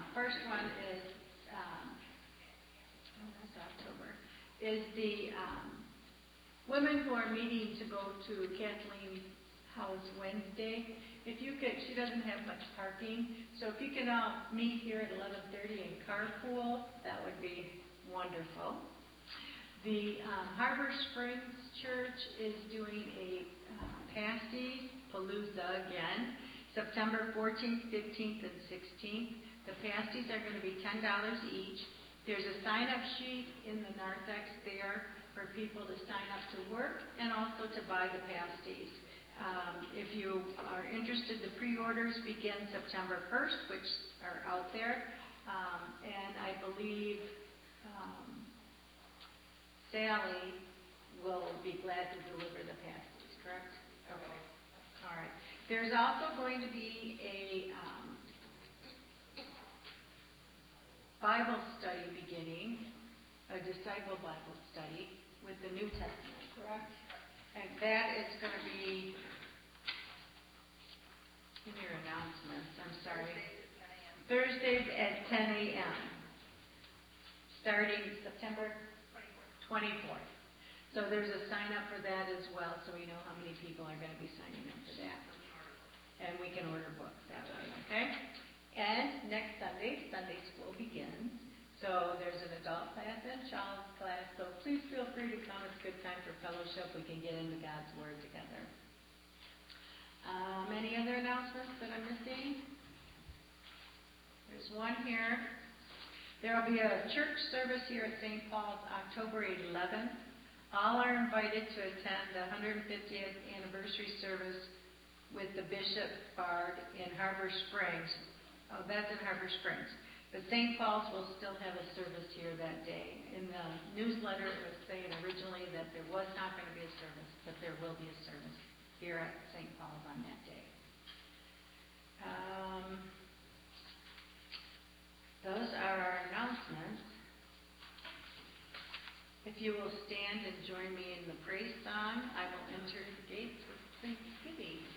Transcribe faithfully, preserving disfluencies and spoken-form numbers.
first one is, um, oh, that's October, is the um, women who are meeting to go to Kathleen's house Wednesday. If you could, she doesn't have much parking, so if you can all meet here at eleven thirty and carpool, that would be wonderful. The um, Harbor Springs Church is doing a uh, pasty palooza again, September fourteenth, fifteenth, and sixteenth. The pasties are going to be ten dollars each. There's a sign-up sheet in the narthex there for people to sign up to work and also to buy the pasties. Um, if you are interested, the pre-orders begin September first, which are out there, um, and I believe um, Sally will be glad to deliver the pasties, correct? Okay. All right. There's also going to be a um, Bible study beginning, a disciple Bible study with the New Testament, correct? And that is going to be in your announcements, I'm sorry. Thursdays at ten a.m. starting September twenty-fourth. So there's a sign up for that as well, so we know how many people are going to be signing up for that. And we can order books that way, okay? And next Sunday, Sunday school begins. So there's an adult class and child's class, so please feel free to come. It's a good time for fellowship. We can get into God's Word together. Um, any other announcements that I'm missing? There's one here. There will be a church service here at Saint Paul's October eleventh. All are invited to attend the one hundred fiftieth anniversary service with the Bishop Bard in Harbor Springs. Oh, that's in Harbor Springs. But Saint Paul's will still have a service here that day. In the newsletter, it was saying originally that there was not going to be a service, but there will be a service here at Saint Paul's on that day. Um, those are our announcements. If you will stand and join me in the praise song, I will enter the gates with thanksgiving.